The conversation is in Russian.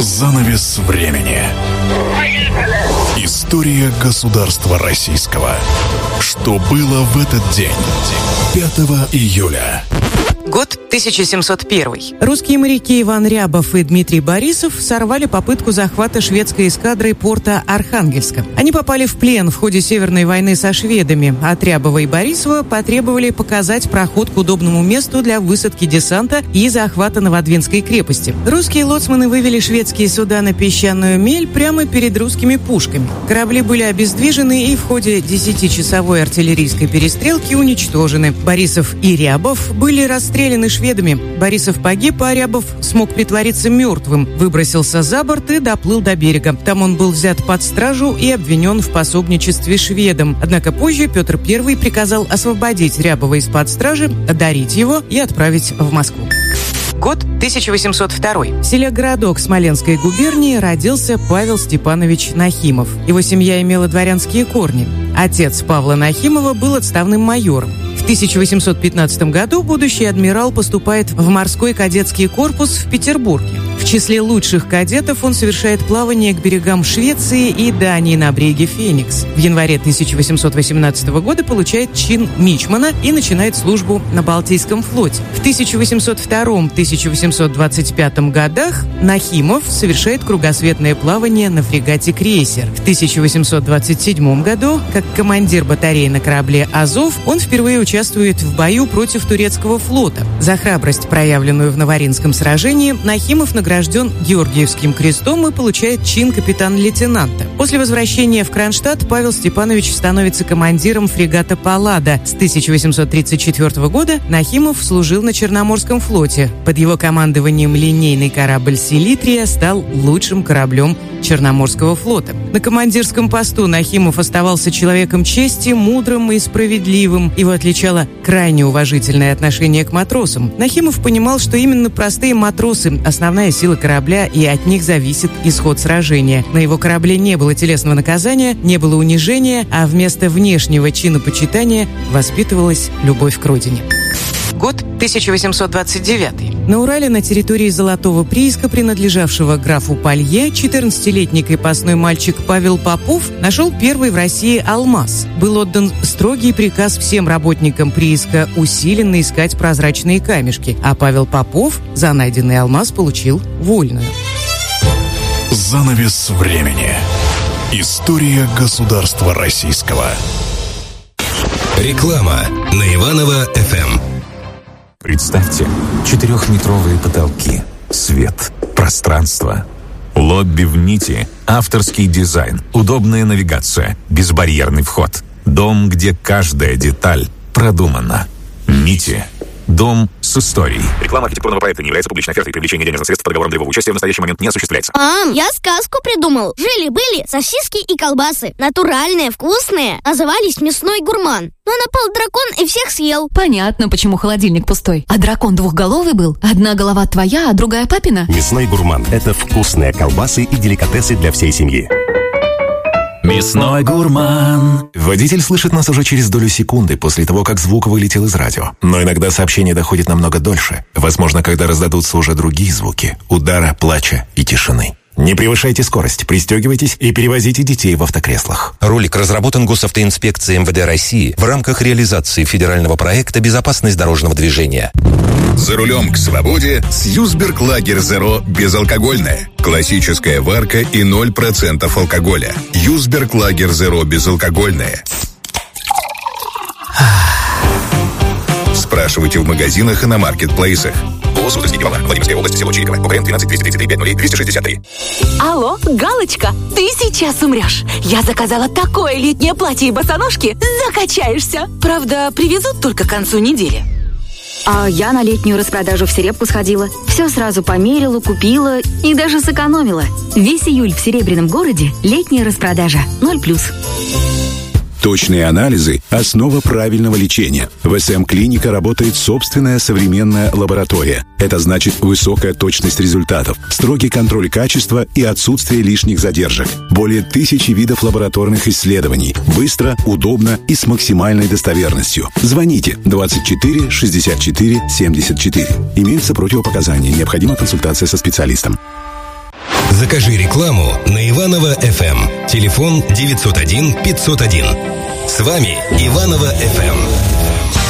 Занавес времени. История государства российского. Что было в этот день? 5 июля. Год 1701. Русские моряки Иван Рябов и Дмитрий Борисов сорвали попытку захвата шведской эскадрой порта Архангельска. Они попали в плен в ходе Северной войны со шведами. От Рябова и Борисова потребовали показать проход к удобному месту для высадки десанта и захвата Новодвинской крепости. Русские лоцманы вывели шведские суда на песчаную мель прямо перед русскими пушками. Корабли были обездвижены и в ходе 10-часовой артиллерийской перестрелки уничтожены. Борисов и Рябов были расстреляны шведами. Борисов погиб, а Рябов смог притвориться мертвым, выбросился за борт и доплыл до берега. Там он был взят под стражу и обвинен в пособничестве шведам. Однако позже Петр I приказал освободить Рябова из-под стражи, одарить его и отправить в Москву. Год 1802. В селе Городок Смоленской губернии родился Павел Степанович Нахимов. Его семья имела дворянские корни. Отец Павла Нахимова был отставным майором. В 1815 году будущий адмирал поступает в морской кадетский корпус в Петербурге. В числе лучших кадетов он совершает плавание к берегам Швеции и Дании на бреге Феникс. В январе 1818 года получает чин мичмана и начинает службу на Балтийском флоте. В 1802-1825 годах Нахимов совершает кругосветное плавание на фрегате «Крейсер». В 1827 году, как командир батареи на корабле «Азов», он впервые участвует в бою против турецкого флота. За храбрость, проявленную в Новоринском сражении, Нахимов награжден Георгиевским крестом и получает чин капитан-лейтенанта. После возвращения в Кронштадт Павел Степанович становится командиром фрегата «Паллада». С 1834 года Нахимов служил на Черноморском флоте. Под его командованием линейный корабль «Селитрия» стал лучшим кораблем Черноморского флота. На командирском посту Нахимов оставался человеком чести, мудрым и справедливым. Его отличало крайне уважительное отношение к матросам. Нахимов понимал, что именно простые матросы – основная сила корабля, и от них зависит исход сражения. На его корабле не было телесного наказания, не было унижения, а вместо внешнего чинопочитания воспитывалась любовь к родине. Год 1829. На Урале на территории Золотого прииска, принадлежавшего графу Палье, 14-летний крепостной мальчик Павел Попов нашел первый в России алмаз. Был отдан строгий приказ всем работникам прииска усиленно искать прозрачные камешки, а Павел Попов за найденный алмаз получил вольную. Занавес времени. История государства российского. Реклама на Иваново-ФМ. Представьте, 4-метровые потолки, свет, пространство, лобби в нити, авторский дизайн, удобная навигация, безбарьерный вход. Дом, где каждая деталь продумана. Нити. Дом с историей. Реклама архитектурного проекта не является публичной офертой. Привлечение денежных средств по договорам для его участия в настоящий момент не осуществляется. Я сказку придумал. Жили-были сосиски и колбасы. Натуральные, вкусные. Назывались «Мясной гурман». Но напал дракон и всех съел. Понятно, почему холодильник пустой. А дракон двухголовый был? Одна голова твоя, а другая папина? «Мясной гурман» — это вкусные колбасы и деликатесы для всей семьи. Мясной гурман. Водитель слышит нас уже через долю секунды после того, как звук вылетел из радио. Но иногда сообщение доходит намного дольше. Возможно, когда раздадутся уже другие звуки – удара, плача и тишины. Не превышайте скорость, пристегивайтесь и перевозите детей в автокреслах. Ролик разработан Госавтоинспекцией МВД России в рамках реализации федерального проекта «Безопасность дорожного движения». За рулем к свободе с Юсберг Лагер Зеро безалкогольное. Классическая варка и 0% алкоголя. Юсберг Лагер Зеро безалкогольное. Спрашивайте в магазинах и на маркетплейсах. Владимирская область, село Чириково, УКН 12 233 5 263. Алло, Галочка, ты сейчас умрешь. Я заказала такое летнее платье и босоножки, закачаешься. Правда, привезут только к концу недели. А я на летнюю распродажу в Серебку сходила. Все сразу померила, купила и даже сэкономила. Весь июль в Серебряном городе летняя распродажа 0+. Точные анализы – основа правильного лечения. В СМ-клиника работает собственная современная лаборатория. Это значит высокая точность результатов, строгий контроль качества и отсутствие лишних задержек. Более 1000 видов лабораторных исследований. Быстро, удобно и с максимальной достоверностью. Звоните 24 64 74. Имеются противопоказания. Необходима консультация со специалистом. Закажи рекламу на Иваново ФМ. Телефон 901 501. С вами Иваново ФМ.